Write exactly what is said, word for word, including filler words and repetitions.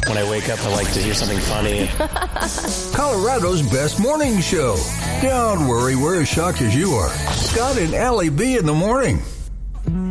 When I wake up, I like to hear something funny. Colorado's best morning show. Don't worry, we're as shocked as you are. Scott and Allie B in the morning.